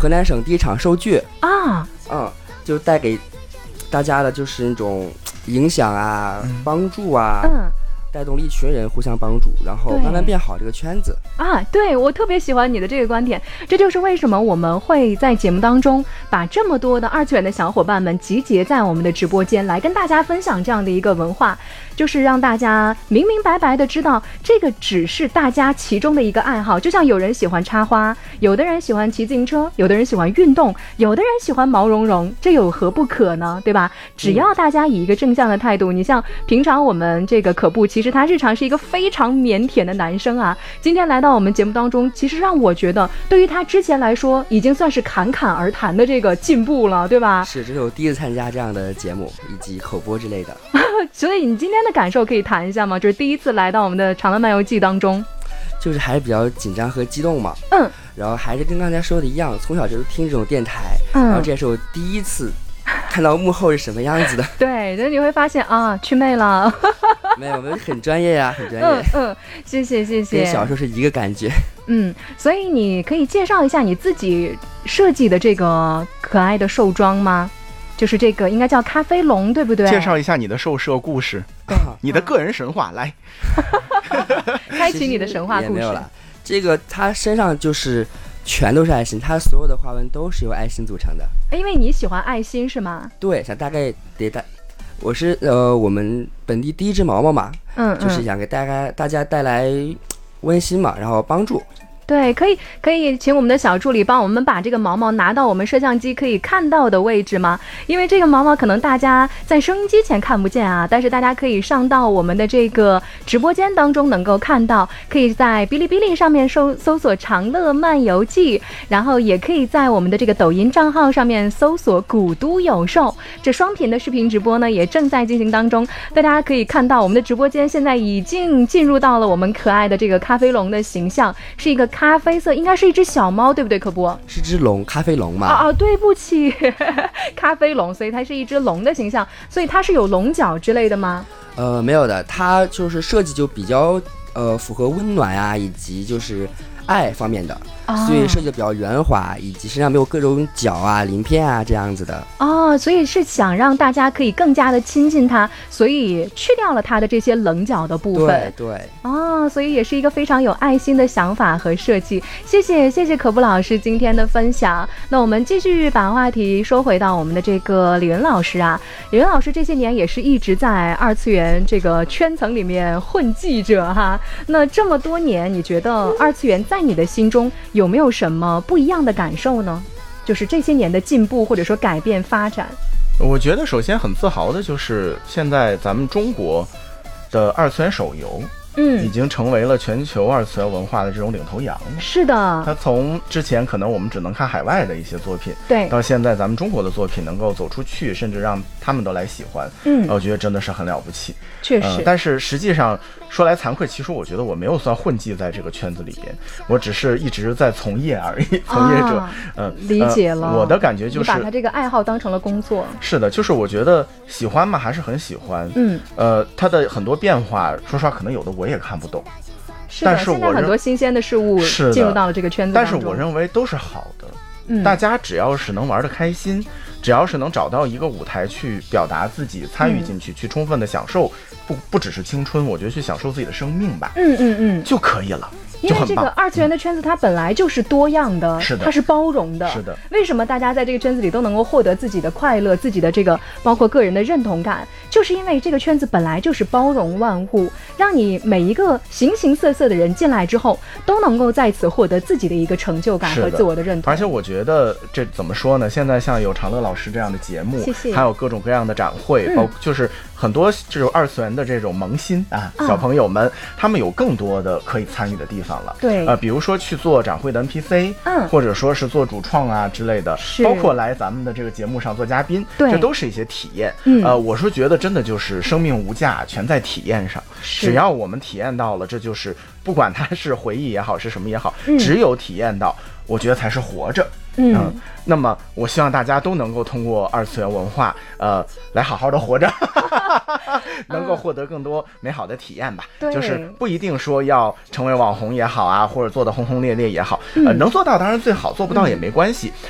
河南省第一场手剧啊， 就带给大家的就是那种影响啊、帮助啊，带动了一群人互相帮助，然后慢慢变好这个圈子啊。对，我特别喜欢你的这个观点，这就是为什么我们会在节目当中把这么多的二次元的小伙伴们集结在我们的直播间，来跟大家分享这样的一个文化，就是让大家明明白白的知道，这个只是大家其中的一个爱好。就像有人喜欢插花，有的人喜欢骑自行车，有的人喜欢运动，有的人喜欢毛茸茸，这有何不可呢？对吧？只要大家以一个正向的态度，你像平常我们这个可不，其实他日常是一个非常腼腆的男生啊，今天来到我们节目当中，其实让我觉得对于他之前来说已经算是侃侃而谈的这个进步了，对吧？ 是，这是我第一次参加这样的节目以及口播之类的所以你今天的感受可以谈一下吗？就是第一次来到我们的《长乐漫游记》当中， 就是还是比较紧张和激动嘛，然后还是跟刚才说的一样，从小就是听这种电台，然后这也是我第一次看到幕后是什么样子的。 对，就是你会发现啊，祛魅了。 没有，我们很专业呀，很专业。 谢谢。 跟小时候是一个感觉。 所以你可以介绍一下你自己设计的这个可爱的兽装吗？就是这个应该叫咖啡龙，对不对？ 介绍一下你的兽舍故事，你的个人神话来。 开启你的神话故事。 也没有了，这个它身上就是全都是爱心，它所有的花纹都是由爱心组成的。 因为你喜欢爱心是吗？ 对，想大概我是我们本地第一只毛毛嘛，就是想给大家带来温馨嘛，然后帮助。 对，可以请我们的小助理帮我们把这个毛毛拿到我们摄像机可以看到的位置吗？因为这个毛毛可能大家在收音机前看不见啊，但是大家可以上到我们的这个直播间当中能够看到，可以在哔哩哔哩上面搜索长乐漫游记，然后也可以在我们的这个抖音账号上面搜索古都有兽，这双屏的视频直播呢也正在进行当中。大家可以看到我们的直播间现在已经进入到了我们可爱的这个咖啡龙的形象，是一个咖啡色，应该是一只小猫，对不对？可不是只龙，咖啡龙嘛。 对不起，咖啡龙，所以它是一只龙的形象，所以它是有龙角之类的吗？ 没有的，它就是设计就比较符合温暖啊，以及就是爱方面的，所以设计的比较圆滑，以及身上没有各种角啊、鳞片啊这样子的。 所以是想让大家可以更加的亲近它，所以去掉了它的这些棱角的部分。 对。 所以也是一个非常有爱心的想法和设计。谢谢可布老师今天的分享。那我们继续把话题说回到我们的这个李文老师啊，李文老师这些年也是一直在二次元这个圈层里面混迹着哈。那这么多年，你觉得二次元在你的心中有没有什么不一样的感受呢？就是这些年的进步或者说改变发展。 我觉得首先很自豪的就是现在咱们中国的二次元手游已经成为了全球二次元文化的这种领头羊。 是的， 它从之前可能我们只能看海外的一些作品， 对， 到现在咱们中国的作品能够走出去，甚至让他们都来喜欢，我觉得真的是很了不起。 确实， 但是实际上说来惭愧，其实我觉得我没有算混迹在这个圈子里边，我只是一直在从业而已，从业者。 理解了。 我的感觉就是你把他这个爱好当成了工作。 是的，就是我觉得喜欢嘛，还是很喜欢。它的很多变化，说实话，可能有的我也看不懂。但是现在很多新鲜的事物进入到了这个圈子当中， 但是我认为都是好的。大家只要是能玩得开心，只要是能找到一个舞台去表达自己，参与进去，去充分的享受，不只是青春，我觉得去享受自己的生命吧，就可以了。 因为这个二次元的圈子它本来就是多样的， 是的， 它是包容的， 是的。 为什么大家在这个圈子里都能够获得自己的快乐，自己的这个包括个人的认同感，就是因为这个圈子本来就是包容万物，让你每一个形形色色的人进来之后，都能够在此获得自己的一个成就感和自我的认同。 而且我觉得这怎么说呢？现在像有长乐老师这样的节目， 谢谢， 还有各种各样的展会，包括就是很多这种二次元的这种萌新啊，小朋友们他们有更多的可以参与的地方了。 对， 比如说去做展会的 NPC，或者说是做主创啊之类的，包括来咱们的这个节目上做嘉宾，这都是一些体验。我是觉得真的就是生命无价，全在体验上。只要我们体验到了，这就是不管它是回忆也好，是什么也好，只有体验到，我觉得才是活着。那么我希望大家都能够通过二次元文化，来好好的活着，能够获得更多美好的体验吧。就是不一定说要成为网红也好啊，或者做的轰轰烈烈也好，能做到当然最好，做不到也没关系。